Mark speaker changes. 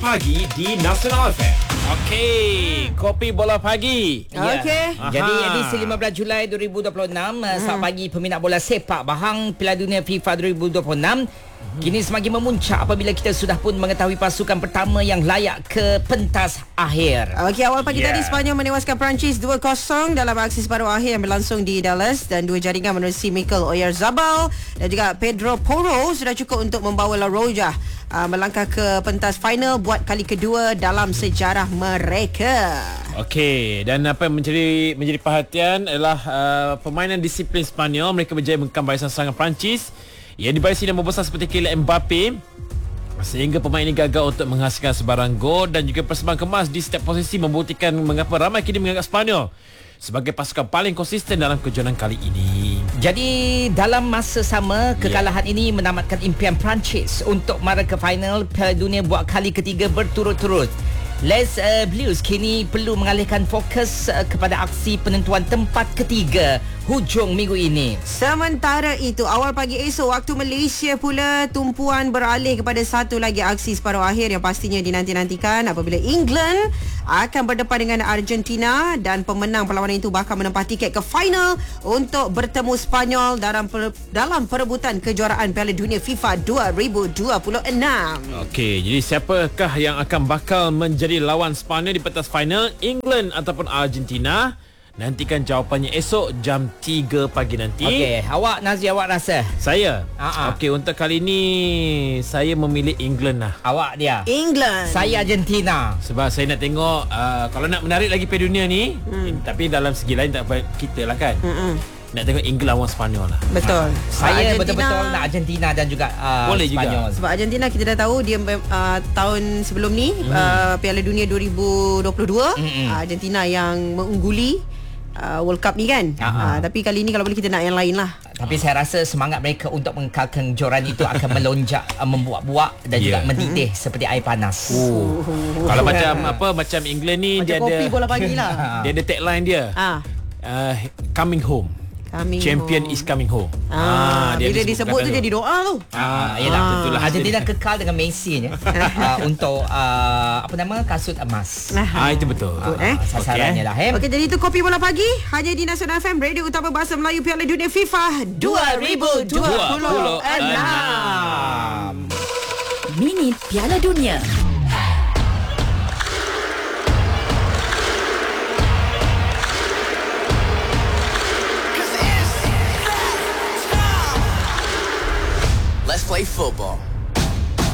Speaker 1: Pagi di Nasional FM. Okey, kopi bola pagi.
Speaker 2: Okey.
Speaker 3: Jadi edisi 15 Julai 2026, saat pagi peminat bola sepak bahang Piala Dunia FIFA 2026 kini semakin memuncak apabila kita sudah pun mengetahui pasukan pertama yang layak ke pentas akhir.
Speaker 2: Okey, awal pagi tadi Sepanyol menewaskan Perancis 2-0 dalam aksi separuh akhir yang berlangsung di Dallas, dan dua jaringan menerusi Mikel Oyarzabal dan juga Pedro Porro sudah cukup untuk membawa La Roja melangkah ke pentas final buat kali kedua dalam sejarah mereka.
Speaker 1: Okey, dan apa yang menjadi perhatian adalah permainan disiplin Sepanyol. Mereka berjaya mengekang barisan serangan Perancis yang dibarisi dan membesar seperti Kylian Mbappe, sehingga pemain ini gagal untuk menghasilkan sebarang gol dan juga persembahan kemas di setiap posisi, membuktikan mengapa ramai kini menganggap Sepanyol sebagai pasukan paling konsisten dalam kejohanan kali ini.
Speaker 3: Jadi dalam masa sama, kekalahan ini menamatkan impian Perancis untuk mara ke final Piala Dunia buat kali ketiga berturut-turut. Les Bleus kini perlu mengalihkan fokus kepada aksi penentuan tempat ketiga hujung minggu ini.
Speaker 2: Sementara itu, awal pagi esok waktu Malaysia pula, tumpuan beralih kepada satu lagi aksi separuh akhir yang pastinya dinanti-nantikan apabila England akan berdepan dengan Argentina, dan pemenang perlawanan itu bakal menempah tiket ke final untuk bertemu Sepanyol dalam perebutan kejuaraan Piala Dunia FIFA 2026.
Speaker 1: Okey, jadi siapakah yang akan bakal menjadi lawan Sepanyol di pentas final, England ataupun Argentina? Nantikan jawapannya esok jam 3 pagi nanti.
Speaker 3: Okey, awak Nazri, awak rasa?
Speaker 1: Saya? Okey, untuk kali ni saya memilih England lah.
Speaker 3: Awak dia?
Speaker 2: England.
Speaker 3: Saya Argentina.
Speaker 1: Sebab saya nak tengok kalau nak menarik lagi Piala Dunia ni, tapi dalam segi lain tak apa kita lah kan. Nak tengok England lawan Sepanyol lah.
Speaker 2: Betul.
Speaker 3: Saya betul-betul nak Argentina dan juga
Speaker 1: boleh
Speaker 3: Sepanyol
Speaker 1: juga.
Speaker 2: Sebab Argentina kita dah tahu dia tahun sebelum ni Piala Dunia 2022 Argentina yang mengungguli World Cup ni kan. Tapi kali ni kalau boleh kita nak yang lain lah.
Speaker 3: Tapi saya rasa semangat mereka untuk mengekalkan kejuaraan itu akan melonjak, membuak-buak dan juga mendidih seperti air panas.
Speaker 1: Kalau macam England ni,
Speaker 2: Macam
Speaker 1: dia
Speaker 2: kopi
Speaker 1: ada
Speaker 2: bola pagi lah.
Speaker 1: dia ada tagline dia. Coming home. Champion is coming home.
Speaker 2: Bila disebut tu jadi doa tu.
Speaker 3: Yalah, tentulah Argentina kekal dengan Messi untuk kasut emas.
Speaker 1: Itu betul.
Speaker 3: Sasarannya lah.
Speaker 2: Okey, jadi itu kopi bola pagi hanya di Nasional FM, radio utama bahasa Melayu Piala Dunia FIFA 2026.
Speaker 4: Minit Piala Dunia.
Speaker 5: Let's play football.